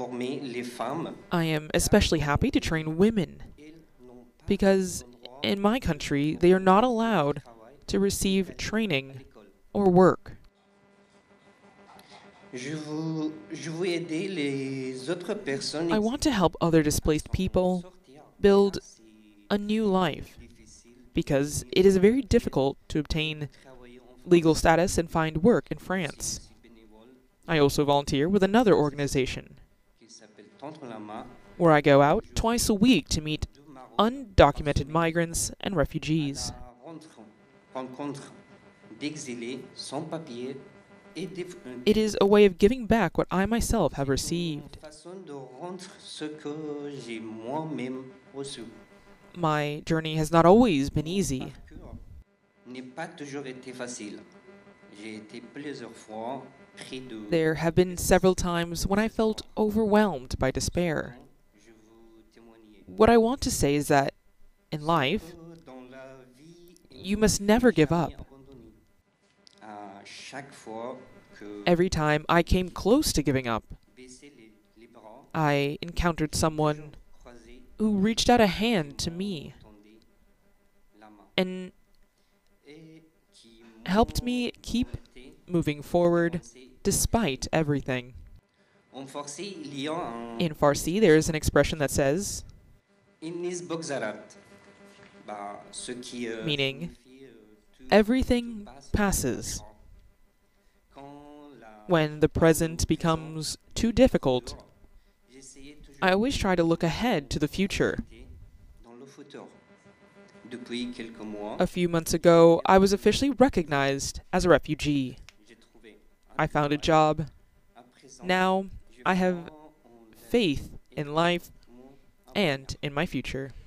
former les femmes. I am especially happy to train women Elles n'ont pas because le droit in my country they are not allowed travail to receive à training l'école. or work. Je veux aider les autres personnes I want to help other displaced people build a new life because it is very difficult to obtain legal status and find work in France. I also volunteer with another organization where I go out twice a week to meet undocumented migrants and refugees. It is a way of giving back what I myself have received. My journey has not always been easy. There have been several times when I felt overwhelmed by despair. What I want to say is that in life, you must never give up. Every time I came close to giving up, I encountered someone who reached out a hand to me and helped me keep moving forward despite everything. In Farsi, there is an expression that says, meaning, everything passes. When the present becomes too difficult, I always try to look ahead to the future. A few months ago, I was officially recognized as a refugee. I found a job. Now, I have faith in life and in my future.